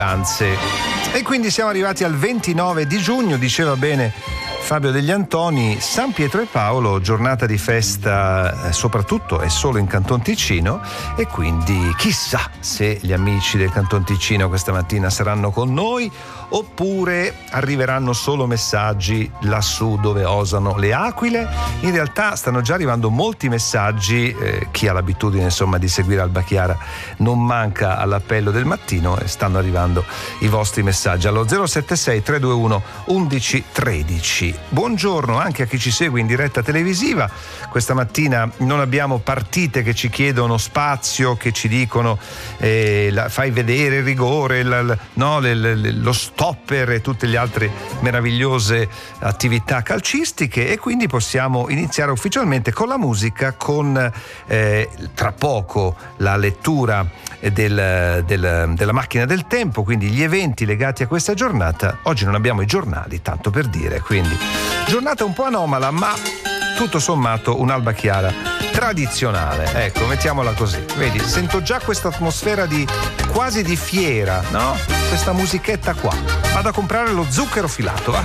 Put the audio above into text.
E quindi siamo arrivati al 29 di giugno, diceva bene Fabio Degli Antoni, San Pietro e Paolo, giornata di festa soprattutto e solo in Canton Ticino, e quindi chissà se gli amici del Canton Ticino questa mattina saranno con noi oppure arriveranno solo messaggi lassù dove osano le aquile. In realtà stanno già arrivando molti messaggi, chi ha l'abitudine insomma di seguire Alba Chiara non manca all'appello del mattino e stanno arrivando i vostri messaggi allo 076 321 1113. Buongiorno anche a chi ci segue in diretta televisiva. Questa mattina non abbiamo partite che ci chiedono spazio, che ci dicono fai vedere il rigore, lo stopper e tutte le altre meravigliose attività calcistiche, e quindi possiamo iniziare ufficialmente con la musica, con tra poco la lettura della macchina del tempo, quindi gli eventi legati a questa giornata. Oggi non abbiamo i giornali, tanto per dire, quindi giornata un po' anomala, ma tutto sommato un'Alba Chiara tradizionale, ecco, mettiamola così. Vedi, sento già questa atmosfera quasi di fiera, no? Questa musichetta qua. Vado a comprare lo zucchero filato, va?